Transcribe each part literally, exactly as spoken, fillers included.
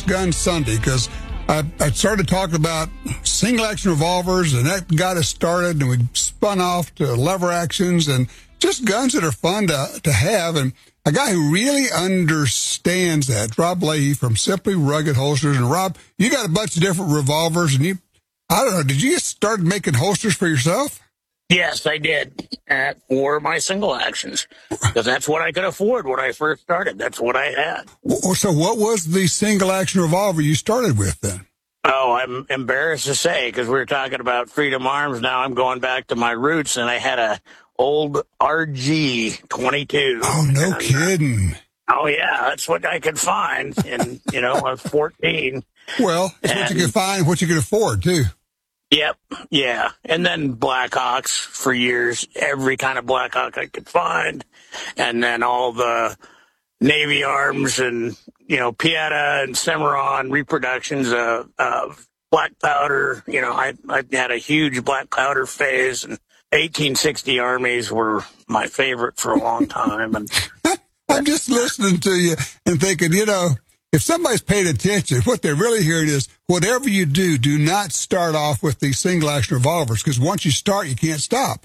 Six Gun Sunday, because I, I started talking about single-action revolvers, and that got us started, and we spun off to lever actions and just guns that are fun to, to have. And a guy who really understands that, Rob Leahy from Simply Rugged Holsters. And, Rob, you got a bunch of different revolvers, and you, I don't know, did you start making holsters for yourself? Yes, I did, uh, for my single actions, because that's what I could afford when I first started. That's what I had. So what was the single-action revolver you started with then? Oh, I'm embarrassed to say, because we were talking about Freedom Arms. Now I'm going back to my roots, and I had a old R G twenty-two. Oh, no and, kidding. Uh, oh, yeah, that's what I could find, and, you know, I was fourteen. Well, it's and, what you could find, what you could afford, too. Yep, yeah. And then Blackhawks for years, every kind of Blackhawk I could find. And then all the Navy Arms and, you know, Pieta and Cimarron reproductions of, of black powder. You know, I, I had a huge black powder phase, and eighteen sixty Armies were my favorite for a long time. And I'm just listening to you and thinking, you know, if somebody's paid attention, what they're really hearing is, whatever you do, do not start off with these single-action revolvers, because once you start, you can't stop.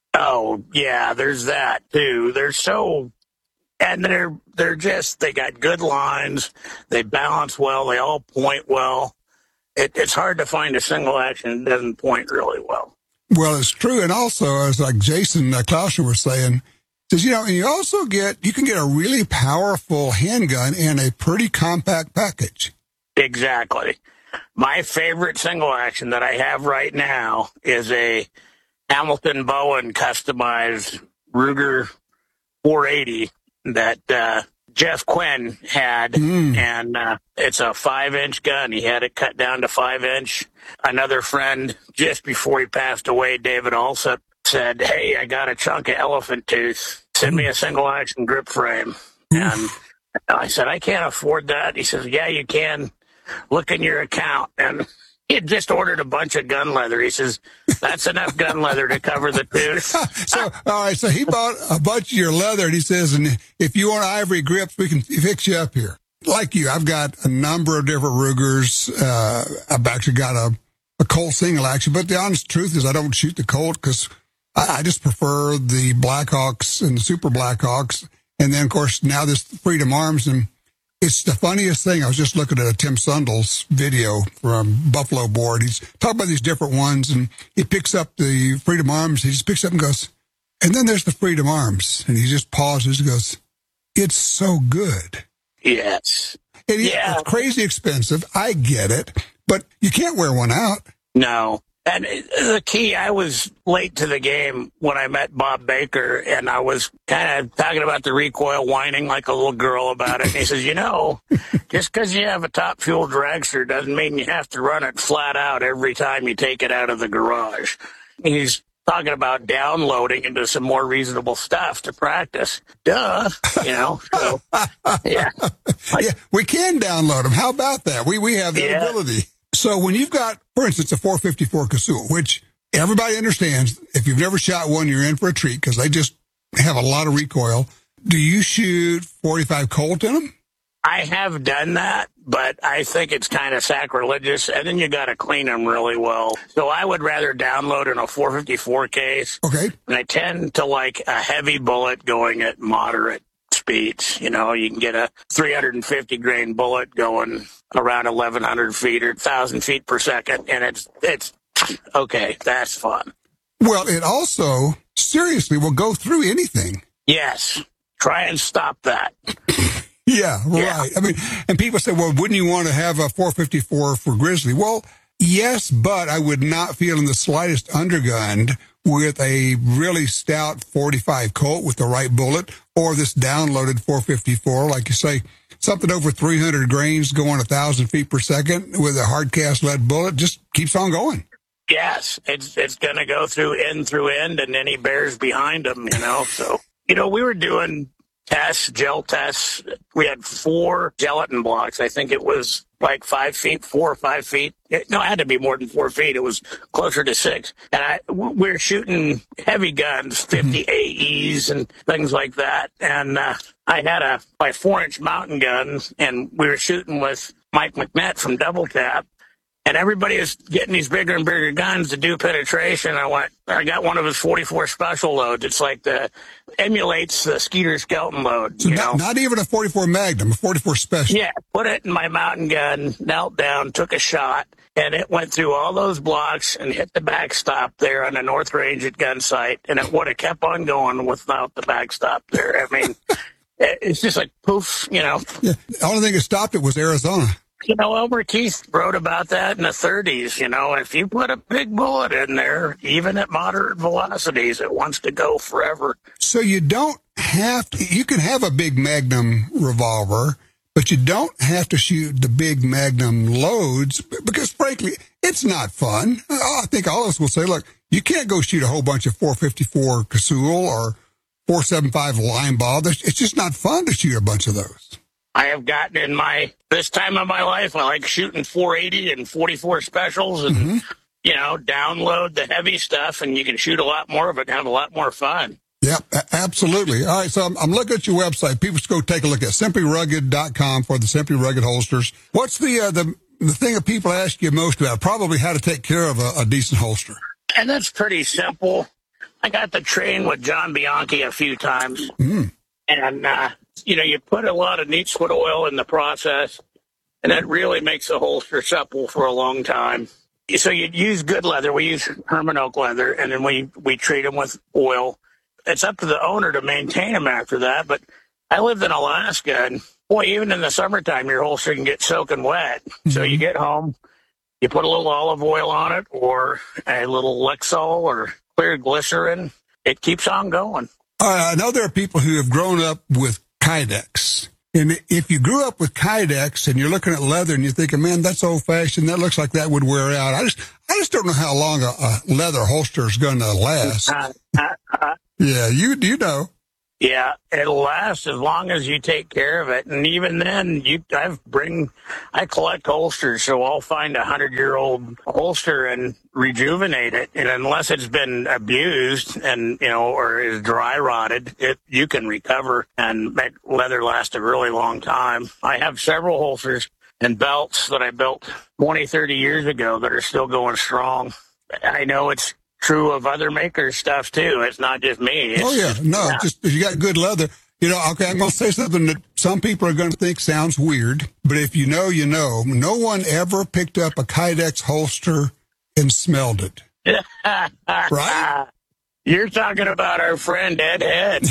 Oh, yeah, there's that, too. They're so, and they're they're just, they got good lines. They balance well. They all point well. It, it's hard to find a single-action that doesn't point really well. Well, it's true. And also, as like Jason uh, Klausner was saying, says, you know, and you also get, you can get a really powerful handgun in a pretty compact package. Exactly. My favorite single action that I have right now is a Hamilton Bowen customized Ruger four eighty that uh, Jeff Quinn had, mm. and uh, it's a five-inch gun. He had it cut down to five-inch. Another friend, just before he passed away, David Alsop, said, hey, I got a chunk of elephant tooth. Send me a single-action grip frame. And I said, I can't afford that. He says, yeah, you can. Look in your account. And he had just ordered a bunch of gun leather. He says, that's enough gun leather to cover the tooth. So, all right, so he bought a bunch of your leather, and he says, and if you want ivory grips, we can fix you up here. Like you, I've got a number of different Rugers. Uh, I've actually got a, a Colt single-action, but the honest truth is I don't shoot the Colt because I, I just prefer the Blackhawks and the Super Blackhawks. And then, of course, now this Freedom Arms, and it's the funniest thing. I was just looking at a Tim Sundle's video from Buffalo Board. He's talking about these different ones, and he picks up the Freedom Arms. He just picks up and goes, and then there's the Freedom Arms. And he just pauses and goes, it's so good. Yes. It, yeah. It's crazy expensive. I get it. But you can't wear one out. No. And the key, I was late to the game when I met Bob Baker, and I was kind of talking about the recoil, whining like a little girl about it. And he says, you know, just because you have a top fuel dragster doesn't mean you have to run it flat out every time you take it out of the garage. He's talking about downloading into some more reasonable stuff to practice. Duh, you know. So, yeah. Yeah, we can download them. How about that? We, we have the yeah. ability. So when you've got, for instance, a four fifty-four Casull, which everybody understands, if you've never shot one, you're in for a treat because they just have a lot of recoil. Do you shoot forty-five Colt in them? I have done that, but I think it's kind of sacrilegious, and then you got to clean them really well. So I would rather download in a four fifty-four case. Okay. And I tend to like a heavy bullet going at moderate speeds. You know, you can get a three hundred fifty grain bullet going around eleven hundred feet or one thousand feet per second, and it's it's okay. That's fun. Well, it also seriously will go through anything. Yes, try and stop that. Yeah, right. Yeah. I mean, and people say, well, wouldn't you want to have a four fifty-four for Grizzly? Well, yes, but I would not feel in the slightest undergunned with a really stout forty-five Colt with the right bullet, or this downloaded four fifty-four, like you say, something over three hundred grains going one thousand feet per second with a hard cast lead bullet just keeps on going. Yes, it's it's going to go through end through end, and any bears behind them, you know. So, you know, we were doing tests, gel tests. We had four gelatin blocks. I think it was like five feet, four or five feet. It, no, it had to be more than four feet. It was closer to six. And I, we were shooting heavy guns, fifty A Es and things like that. And uh, I had a my four-inch mountain gun, and we were shooting with Mike McNett from Double Tap. And everybody is getting these bigger and bigger guns to do penetration. I went, I got one of his forty-four special loads. It's like the, emulates the Skeeter Skelton load. So you not, know? not even a forty-four Magnum, a forty-four Special. Yeah, put it in my mountain gun, knelt down, took a shot, and it went through all those blocks and hit the backstop there on the North Range at Gunsight. And it would have kept on going without the backstop there. I mean, it's just like poof, you know. Yeah. The only thing that stopped it was Arizona. You know, Elmer Keith wrote about that in the thirties. You know, if you put a big bullet in there, even at moderate velocities, it wants to go forever. So you don't have to, you can have a big Magnum revolver, but you don't have to shoot the big Magnum loads because, frankly, it's not fun. I think all of us will say, look, you can't go shoot a whole bunch of four fifty-four Casull or four seventy-five Line Ball. It's just not fun to shoot a bunch of those. I have gotten in my, this time of my life, I like shooting four eighty and forty-four specials and, mm-hmm. you know, download the heavy stuff and you can shoot a lot more of it and have a lot more fun. Yep, absolutely. All right, so I'm, I'm looking at your website. People should go take a look at simply rugged dot com for the Simply Rugged holsters. What's the, uh, the, the thing that people ask you most about? Probably how to take care of a, a decent holster. And that's pretty simple. I got to train with John Bianchi a few times. Mm. And, uh, you know, you put a lot of neat sweat oil in the process, and that really makes the holster supple for a long time. So you use good leather. We use Herman Oak leather, and then we, we treat them with oil. It's up to the owner to maintain them after that. But I lived in Alaska, and, boy, even in the summertime, your holster can get soaking wet. Mm-hmm. So you get home, you put a little olive oil on it or a little Lexol or clear glycerin. It keeps on going. Uh, I know there are people who have grown up with Kydex. And if you grew up with Kydex and you're looking at leather and you're thinking, man, that's old fashioned, that looks like that would wear out. I just, I just don't know how long a, a leather holster is going to last. Uh, uh, uh, yeah, you, you know. Yeah, it'll last as long as you take care of it. And even then, you, I've bring, I collect holsters, so I'll find a hundred-year-old holster and rejuvenate it. And unless it's been abused and, you know, or is dry rotted, it, you can recover and make leather last a really long time. I have several holsters and belts that I built twenty, thirty years ago that are still going strong. I know it's true of other makers' stuff too. It's not just me. It's, oh yeah, no, yeah. just if you got good leather, you know. Okay, I'm going to say something that some people are going to think sounds weird, but if you know, you know. No one ever picked up a Kydex holster and smelled it, right? You're talking about our friend Ed Head.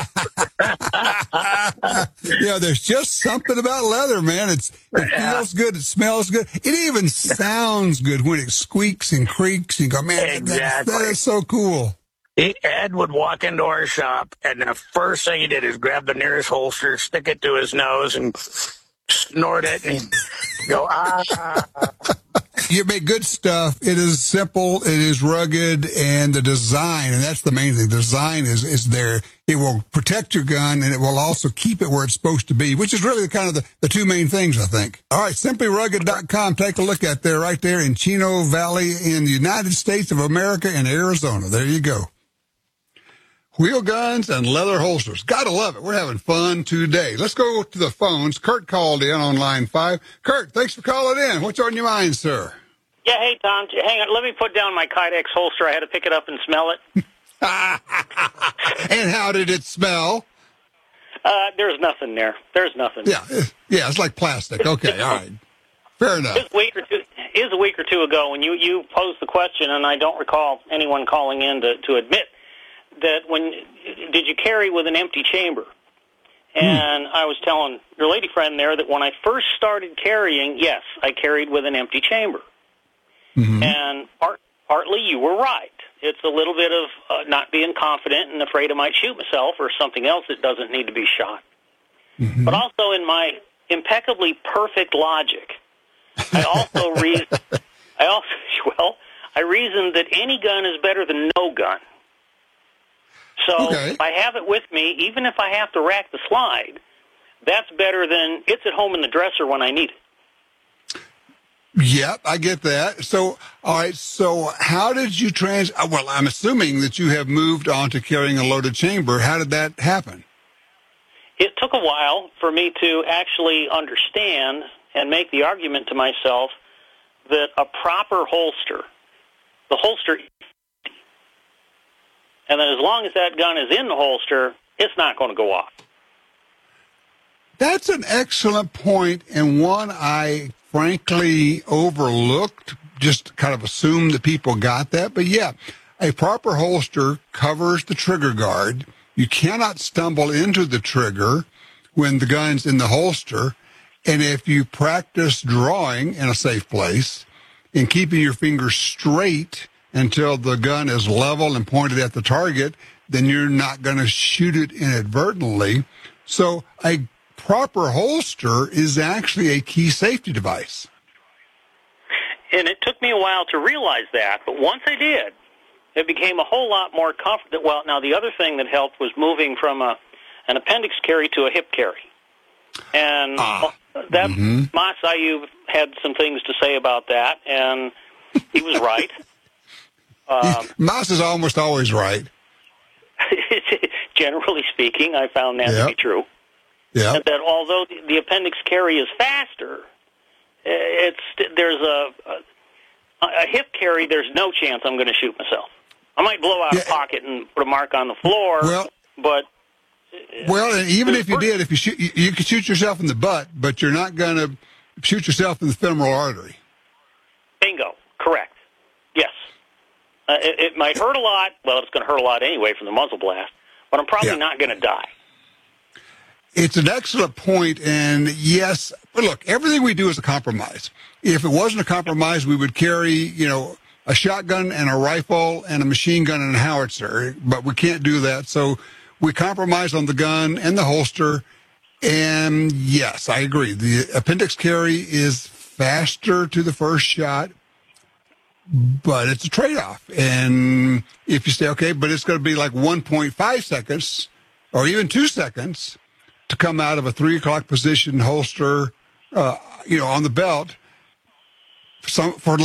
Yeah, there's just something about leather, man. It's it yeah. feels good, it smells good, it even sounds good when it squeaks and creaks. And you go, man, exactly. that, that is so cool. He, Ed would walk into our shop, and the first thing he did is grab the nearest holster, stick it to his nose, and snort it, and go, ah. You make good stuff. It is simple. It is rugged, and the design, and that's the main thing. The design is, is there. It will protect your gun, and it will also keep it where it's supposed to be, which is really kind of the, the two main things, I think. All right, simply rugged dot com. Take a look at there, right there in Chino Valley in the United States of America in Arizona. There you go. Wheel guns and leather holsters. Gotta love it. We're having fun today. Let's go to the phones. Kurt called in on line five. Kurt, thanks for calling in. What's on your mind, sir? Yeah, hey, Tom. Hang on. Let me put down my Kydex holster. I had to pick it up and smell it. And how did it smell? Uh, there's nothing there. There's nothing. Yeah, yeah, it's like plastic. Okay, all right. Fair enough. It was a week or two, it was a week or two ago when you, you posed the question, and I don't recall anyone calling in to, to admit that when, did you carry with an empty chamber? And hmm. I was telling your lady friend there that when I first started carrying, yes, I carried with an empty chamber. Mm-hmm. And part, partly you were right. It's a little bit of uh, not being confident and afraid I might shoot myself or something else that doesn't need to be shot. Mm-hmm. But also in my impeccably perfect logic, I also reason, I also well, I reasoned that any gun is better than no gun. So okay. if I have it with me, even if I have to rack the slide, that's better than it's at home in the dresser when I need it. Yep, I get that. So, all right, so how did you trans... Well, I'm assuming that you have moved on to carrying a loaded chamber. How did that happen? It took a while for me to actually understand and make the argument to myself that a proper holster, the holster, and that as long as that gun is in the holster, it's not going to go off. That's an excellent point, and one I frankly overlooked, just kind of assumed that people got that. But yeah, a proper holster covers the trigger guard. You cannot stumble into the trigger when the gun's in the holster. And if you practice drawing in a safe place and keeping your fingers straight until the gun is level and pointed at the target, then you're not going to shoot it inadvertently. So a proper holster is actually a key safety device. And it took me a while to realize that, but once I did, it became a whole lot more comfortable. Well, now the other thing that helped was moving from a an appendix carry to a hip carry. And ah, that mm-hmm. Mas Ayub had some things to say about that, and he was right. um, Mas is almost always right. Generally speaking, I found that yep. to be true. Yeah. That although the appendix carry is faster, it's there's a, a a hip carry. There's no chance I'm going to shoot myself. I might blow out yeah. a pocket and put a mark on the floor, well, but well, and even if you did, if you shoot, you, you could shoot yourself in the butt, but you're not going to shoot yourself in the femoral artery. Bingo, correct. Yes, uh, it, it might hurt a lot. Well, it's going to hurt a lot anyway from the muzzle blast, but I'm probably yeah. not going to die. It's an excellent point, and yes, but look, everything we do is a compromise. If it wasn't a compromise, we would carry, you know, a shotgun and a rifle and a machine gun and a howitzer, but we can't do that. So we compromise on the gun and the holster, and yes, I agree. The appendix carry is faster to the first shot, but it's a trade-off. And if you say, okay, but it's going to be like one point five seconds or even two seconds to come out of a three o'clock position holster, uh, you know, on the belt, some, for